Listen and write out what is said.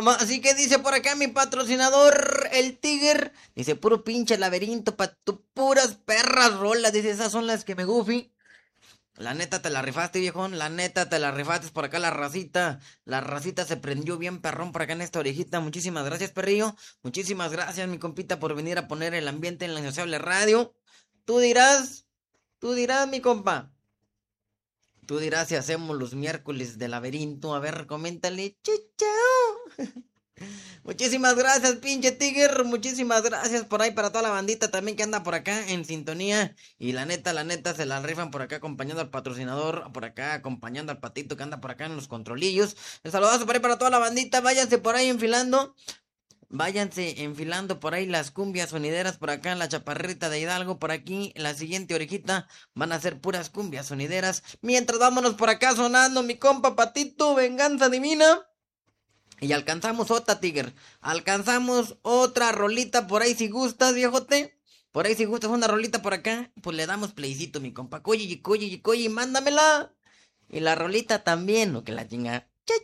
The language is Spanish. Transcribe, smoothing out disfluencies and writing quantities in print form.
nomás. Así que dice por acá mi patrocinador, el Tiger. Dice, puro pinche laberinto, pa' tu puras perras rolas. Dice, esas son las que me gufi. La neta te la rifaste, viejón. La neta te la rifaste por acá la racita. La racita se prendió bien perrón por acá en esta orejita. Muchísimas gracias, perrillo. Muchísimas gracias, mi compita, por venir a poner el ambiente en la Insaciable Radio. Tú dirás, mi compa. Tú dirás si hacemos los miércoles de laberinto. A ver, coméntale. Chao. Muchísimas gracias, pinche Tiger. Muchísimas gracias por ahí para toda la bandita también que anda por acá en sintonía. Y la neta, se la rifan por acá acompañando al patrocinador. Por acá acompañando al patito que anda por acá en los controlillos. El saludazo por ahí para toda la bandita. Váyanse por ahí enfilando. Váyanse enfilando por ahí las cumbias sonideras por acá en la chaparrita de Hidalgo. Por aquí en la siguiente orejita van a ser puras cumbias sonideras. Mientras vámonos por acá sonando mi compa Patito, Venganza Divina. Y alcanzamos otra, Tiger. Alcanzamos otra rolita por ahí si gustas, viejote. Por ahí si gustas una rolita por acá, pues le damos playcito, mi compa. Coye, mándamela. Y la rolita también, o que la chinga.